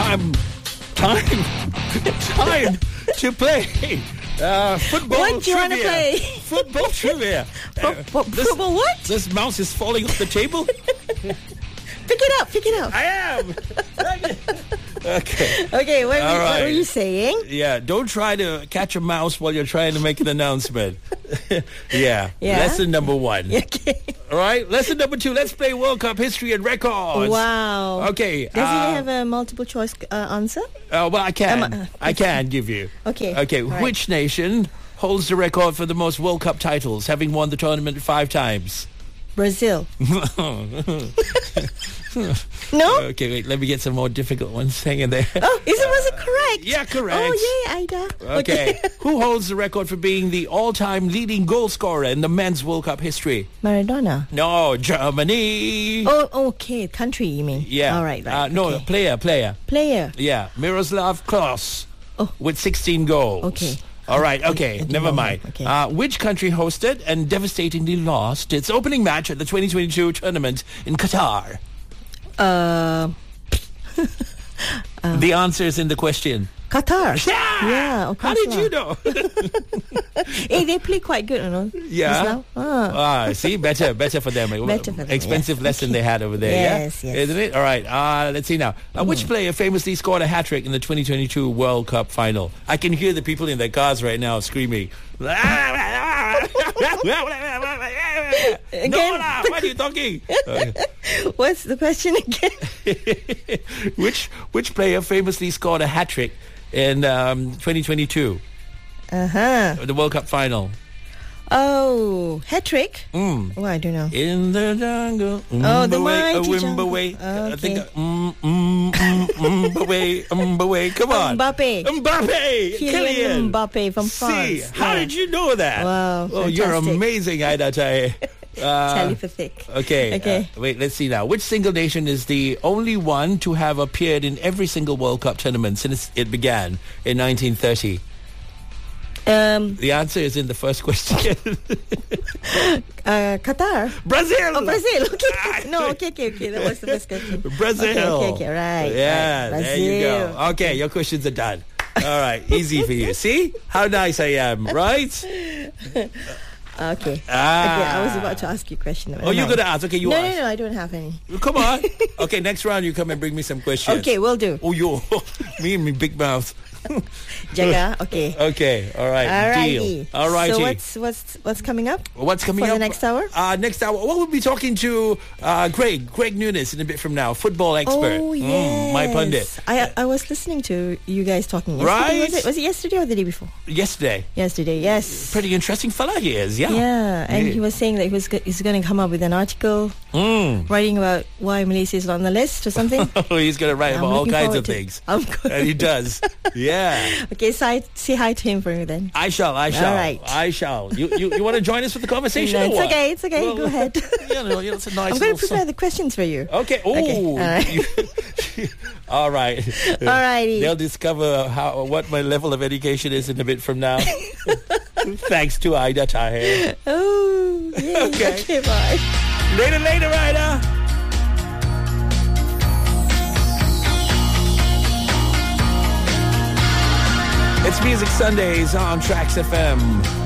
Time to play football What do you want to trivia. play? Football trivia. Football what? This mouse is falling off the table. Pick it up. I am. Okay. Okay, what right. were you saying? Yeah, don't try to catch a mouse while you're trying to make an announcement. Yeah. Lesson number 1. Okay. All right. Lesson number 2. Let's play World Cup history and records. Wow. Okay. Does it have a multiple choice answer? Well, I can. I can give you. Okay. Okay. Right. Which nation holds the record for the most World Cup titles, having won the tournament 5 times? Brazil. No? Okay, wait. Let me get some more difficult ones. Hang in there. Oh, was it correct? Yeah, correct. Oh, yeah, Ida. Okay. Who holds the record for being the all-time leading goal scorer in the men's World Cup history? Maradona. No, Germany. Oh, okay. Country, you mean? Yeah. All right. No, okay. player. Player. Yeah, Miroslav Klose. Oh. With 16 goals. Okay. All right, okay, I didn't never know mind. that. Okay. Which country hosted and devastatingly lost its opening match at the 2022 tournament in Qatar? The answer is in the question. Qatar. Yeah, of How course did lah. you know? Hey, they play quite good, you know. Yeah. Just now. See, better for them. Better for them, Expensive yes. lesson Okay. they had over there. Yes, yeah? yes. Isn't it? All right. Let's see now. Which player famously scored a hat trick in the 2022 World Cup final? I can hear the people in their cars right now screaming. No, what are you talking? What's the question again? Which player famously scored a hat trick in 2022, the World Cup final? Oh, hat trick? Oh, I don't know. In the jungle. The mighty jungle. I think. Okay. Mbappe. Come on. Mbappe. Kylian Mbappe from See, France. how did you know that? Wow, Oh, you're fantastic. amazing, Aida Taye. Telepathic. Okay. Wait, let's see now. Which single nation is the only one to have appeared in every single World Cup tournament since it began in 1930? The answer is in the first question. Qatar. Brazil. Oh, Brazil. Okay. No, okay. That was the first question. Brazil. Okay, right. Yeah, right. there you go. Okay, your questions are done. All right, easy for you. See how nice I am, right? Okay. Okay, I was about to ask you a question. Oh, you're going to ask. Okay, you ask. No, I don't have any. Come on. Okay, next round you come and bring me some questions. Okay, will do. Oh, me and my big mouth. Jaga, okay. Okay, all right. Alrighty. Deal. All righty. So what's coming up? What's coming for up? the next hour? Next hour. Well, we'll be talking to Greg Nunes in a bit from now, football expert. Oh, yes. My pundit. I was listening to you guys talking yesterday. Right. Was it yesterday or the day before? Yesterday. Yesterday, yes. Pretty interesting fella he is, yeah. Yeah, and he was saying that he's going to come up with an article writing about why Malaysia is not on the list or something. He's going to write I'm about all looking kinds forward of to- things. I'm good. And he does. Yeah. Okay, say hi to him for me then. I shall. All right. I shall. You want to join us for the conversation? No, or what? it's okay. Well, Go ahead. It's a nice. I'm going to prepare the questions for you. Okay. Oh. Okay, all right. All right. Alrighty. They'll discover what my level of education is in a bit from now. Thanks to Aida Tahe. Oh, yeah. Okay. Bye. Later, Aida. It's Music Sundays on Trax FM.